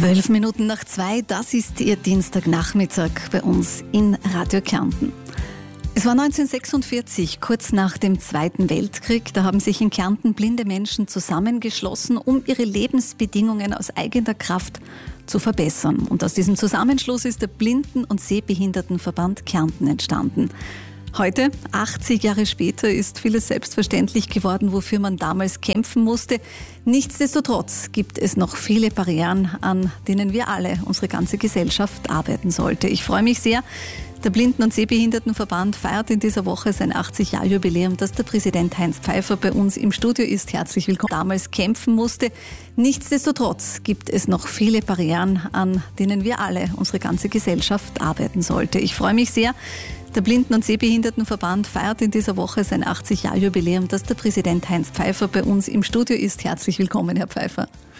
2:12, das ist Ihr Dienstagnachmittag bei uns in Radio Kärnten. Es war 1946, kurz nach dem Zweiten Weltkrieg. Da haben sich in Kärnten blinde Menschen zusammengeschlossen, um ihre Lebensbedingungen aus eigener Kraft zu verbessern. Und aus diesem Zusammenschluss ist der Blinden- und Sehbehindertenverband Kärnten entstanden. Heute, 80 Jahre später, ist vieles selbstverständlich geworden, wofür man damals kämpfen musste. Nichtsdestotrotz gibt es noch viele Barrieren, an denen wir alle, unsere ganze Gesellschaft, arbeiten sollte. Ich freue mich sehr. Der Blinden- und Sehbehindertenverband feiert in dieser Woche sein 80-Jahr-Jubiläum, dass der Präsident Heinz Pfeiffer bei uns im Studio ist. Herzlich willkommen. Damals kämpfen musste. Nichtsdestotrotz gibt es noch viele Barrieren, an denen wir alle, unsere ganze Gesellschaft, arbeiten sollte. Ich freue mich sehr. Der Blinden- und Sehbehindertenverband feiert in dieser Woche sein 80-Jahr-Jubiläum, dass der Präsident Heinz Pfeiffer bei uns im Studio ist. Herzlich willkommen, Herr Pfeiffer.